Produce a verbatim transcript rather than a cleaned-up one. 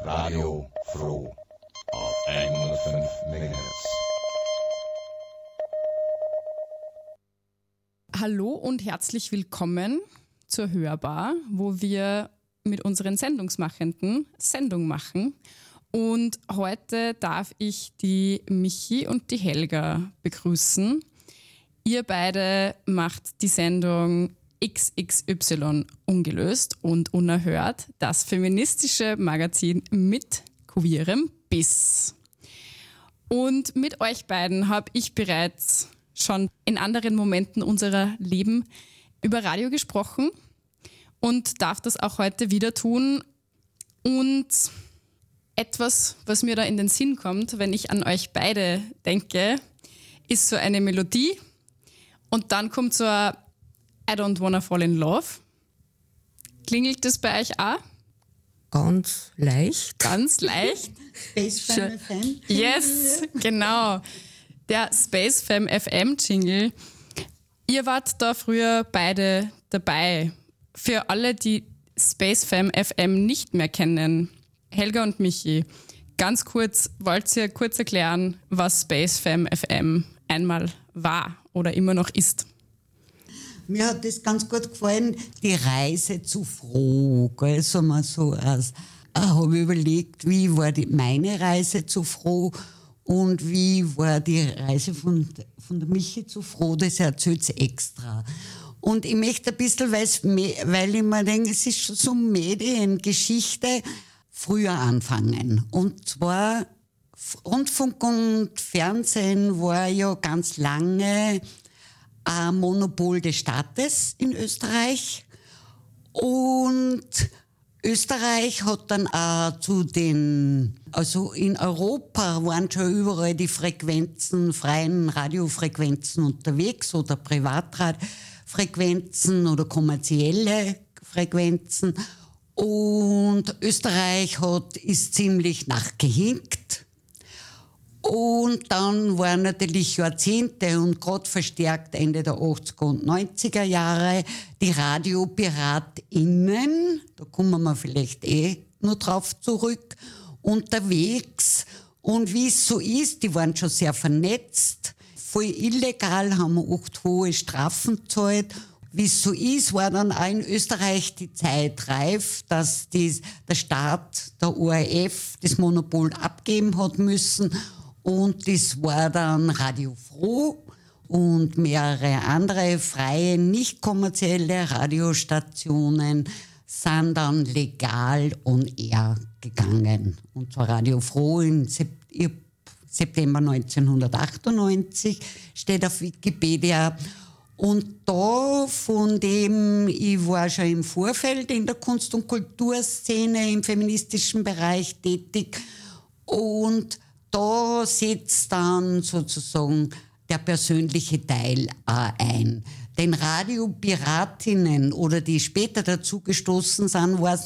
Radio Froh auf hundertfünf Megahertz. Hallo und herzlich willkommen zur Hörbar, wo wir mit unseren Sendungsmachenden Sendung machen. Und heute darf ich die Michi und die Helga begrüßen. Ihr beide macht die Sendung X X Y ungelöst und unerhört, das feministische Magazin mit queerem Biss. Und mit euch beiden habe ich bereits schon in anderen Momenten unserer Leben über Radio gesprochen und darf das auch heute wieder tun. Und etwas, was mir da in den Sinn kommt, wenn ich an euch beide denke, ist so eine Melodie und dann kommt so ein I don't wanna fall in love. Klingelt das bei euch auch? Ganz leicht. Ganz leicht. Space Fam F M. Yes, genau. Der Space Fam F M Jingle. Ihr wart da früher beide dabei. Für alle, die Space Fam F M nicht mehr kennen, Helga und Michi, ganz kurz, wollt ihr kurz erklären, was Space Fam F M einmal war oder immer noch ist? Mir hat das ganz gut gefallen, die Reise zu Froh. Gell? So mal so aus. Ich habe überlegt, wie war die, meine Reise zu Froh und wie war die Reise von, von der Michi zu Froh. Das erzählt sie extra. Und ich möchte ein bisschen, weil ich mir denke, es ist schon so Mediengeschichte, früher anfangen. Und zwar Rundfunk und Fernsehen war ja ganz lange ein Monopol des Staates in Österreich. Und Österreich hat dann auch zu den, also in Europa waren schon überall die Frequenzen, freien Radiofrequenzen unterwegs oder Privatradfrequenzen oder kommerzielle Frequenzen. Und Österreich hat, ist ziemlich nachgehinkt. Und dann waren natürlich Jahrzehnte und gerade verstärkt Ende der achtziger und neunziger Jahre die RadiopiratInnen, da kommen wir vielleicht eh nur drauf zurück, unterwegs. Und wie es so ist, die waren schon sehr vernetzt, voll illegal, haben oft hohe Strafen gezahlt. Wie es so ist, war dann auch in Österreich die Zeit reif, dass die, der Staat, der O R F, das Monopol abgeben hat müssen. Und das war dann Radio Froh und mehrere andere freie, nicht kommerzielle Radiostationen sind dann legal on air gegangen. Und zwar Radio Froh im September neunzehnhundertachtundneunzig, steht auf Wikipedia. Und da von dem, ich war schon im Vorfeld in der Kunst- und Kulturszene im feministischen Bereich tätig und da setzt dann sozusagen der persönliche Teil auch ein. Den Radiopiratinnen oder die später dazugestoßen sind, war es